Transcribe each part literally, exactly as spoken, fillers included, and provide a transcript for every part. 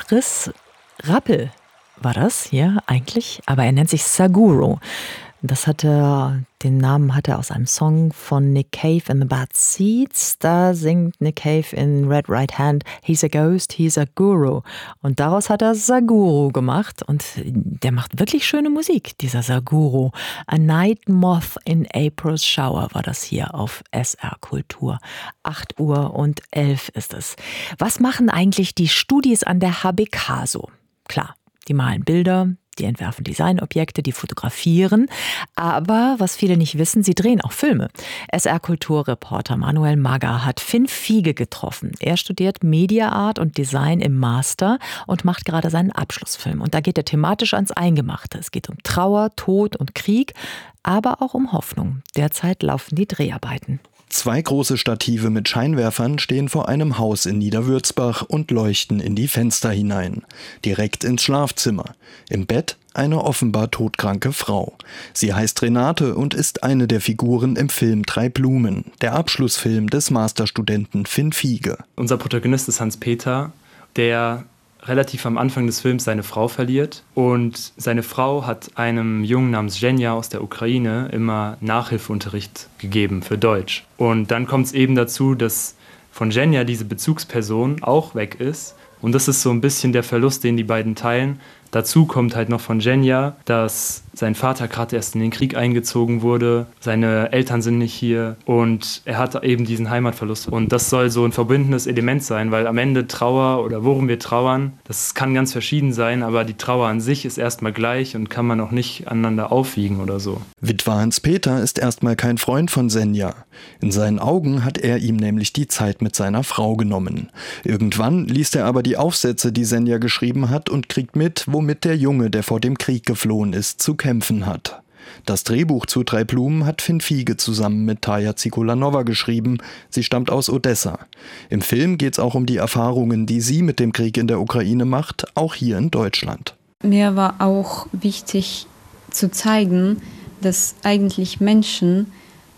Chris Rappel war das hier eigentlich, aber er nennt sich Saguro. Das hatte, den Namen hat er aus einem Song von Nick Cave and the Bad Seeds. Da singt Nick Cave in Red Right Hand, he's a ghost, he's a guru. Und daraus hat er Saguro gemacht. Und der macht wirklich schöne Musik, dieser Saguro. A Night Moth in April's Shower war das hier auf S R Kultur. acht Uhr und elf ist es. Was machen eigentlich die Studis an der H B K so? Klar, die malen Bilder, die entwerfen Designobjekte, die fotografieren. Aber was viele nicht wissen, sie drehen auch Filme. S R-Kulturreporter Manuel Magger hat Finn Fiege getroffen. Er studiert Media Art und Design im Master und macht gerade seinen Abschlussfilm. Und da geht er thematisch ans Eingemachte. Es geht um Trauer, Tod und Krieg, aber auch um Hoffnung. Derzeit laufen die Dreharbeiten. Zwei große Stative mit Scheinwerfern stehen vor einem Haus in Niederwürzbach und leuchten in die Fenster hinein. Direkt ins Schlafzimmer. Im Bett eine offenbar todkranke Frau. Sie heißt Renate und ist eine der Figuren im Film Drei Blumen, der Abschlussfilm des Masterstudenten Finn Fiege. Unser Protagonist ist Hans-Peter, der relativ am Anfang des Films seine Frau verliert. Und seine Frau hat einem Jungen namens Zhenya aus der Ukraine immer Nachhilfeunterricht gegeben für Deutsch. Und dann kommt es eben dazu, dass von Zhenya diese Bezugsperson auch weg ist. Und das ist so ein bisschen der Verlust, den die beiden teilen. Dazu kommt halt noch von Zhenya, dass sein Vater gerade erst in den Krieg eingezogen wurde, seine Eltern sind nicht hier und er hat eben diesen Heimatverlust. Und das soll so ein verbindendes Element sein, weil am Ende Trauer oder worum wir trauern, das kann ganz verschieden sein, aber die Trauer an sich ist erstmal gleich und kann man auch nicht aneinander aufwiegen oder so. Witwer Hans-Peter ist erstmal kein Freund von Zhenya. In seinen Augen hat er ihm nämlich die Zeit mit seiner Frau genommen. Irgendwann liest er aber die Aufsätze, die Zhenya geschrieben hat und kriegt mit, womit der Junge, der vor dem Krieg geflohen ist, zu kämpfen hat. Das Drehbuch zu Drei Blumen hat Finn Fiege zusammen mit Taja Zikulanova geschrieben. Sie stammt aus Odessa. Im Film geht es auch um die Erfahrungen, die sie mit dem Krieg in der Ukraine macht, auch hier in Deutschland. Mir war auch wichtig zu zeigen, dass eigentlich Menschen,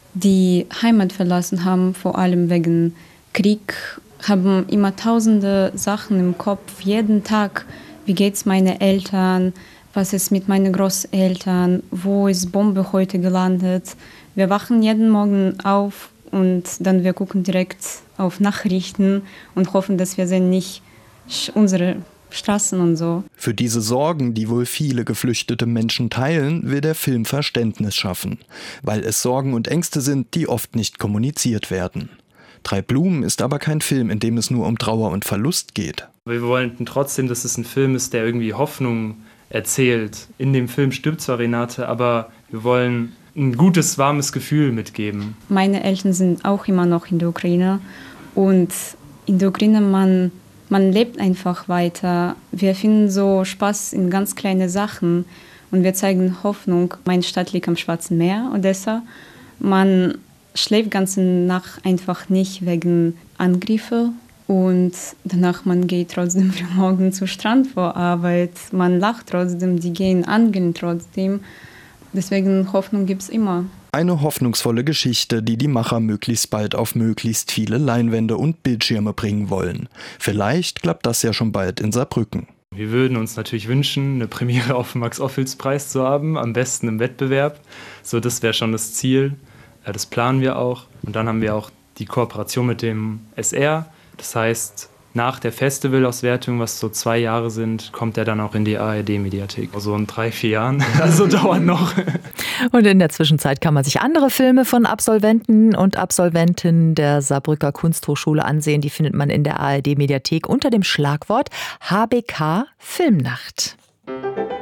die Heimat verlassen haben, vor allem wegen Krieg, haben immer tausende Sachen im Kopf, jeden Tag. Wie geht's meinen Eltern? Was ist mit meinen Großeltern? Wo ist Bombe heute gelandet? Wir wachen jeden Morgen auf und dann wir gucken direkt auf Nachrichten und hoffen, dass wir sehen nicht unsere Straßen und so. Für diese Sorgen, die wohl viele geflüchtete Menschen teilen, will der Film Verständnis schaffen, weil es Sorgen und Ängste sind, die oft nicht kommuniziert werden. Drei Blumen ist aber kein Film, in dem es nur um Trauer und Verlust geht. Wir wollten trotzdem, dass es ein Film ist, der irgendwie Hoffnung erzählt. In dem Film stirbt zwar Renate, aber wir wollen ein gutes, warmes Gefühl mitgeben. Meine Eltern sind auch immer noch in der Ukraine und in der Ukraine, man, man lebt einfach weiter. Wir finden so Spaß in ganz kleinen Sachen und wir zeigen Hoffnung. Meine Stadt liegt am Schwarzen Meer, Odessa. Man schläft die ganze Nacht einfach nicht wegen Angriffe. Und danach, man geht trotzdem morgen zum Strand vor Arbeit. Man lacht trotzdem, die gehen angeln trotzdem. Deswegen Hoffnung gibt es immer. Eine hoffnungsvolle Geschichte, die die Macher möglichst bald auf möglichst viele Leinwände und Bildschirme bringen wollen. Vielleicht klappt das ja schon bald in Saarbrücken. Wir würden uns natürlich wünschen, eine Premiere auf dem Max-Ophüls-Preis zu haben, am besten im Wettbewerb. So, das wäre schon das Ziel. Das planen wir auch. Und dann haben wir auch die Kooperation mit dem S R. Das heißt, nach der Festivalauswertung, was so zwei Jahre sind, kommt er dann auch in die A R D-Mediathek. Also in drei, vier Jahren. Also dauert noch. Und in der Zwischenzeit kann man sich andere Filme von Absolventen und Absolventinnen der Saarbrücker Kunsthochschule ansehen. Die findet man in der A R D-Mediathek unter dem Schlagwort H B K Filmnacht.